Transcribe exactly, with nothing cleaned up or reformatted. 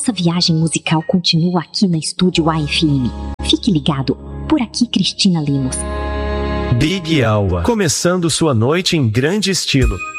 nossa viagem musical continua aqui na Estúdio A F M. Fique ligado, por aqui Cristina Lemos. Big Aua, começando sua noite em grande estilo.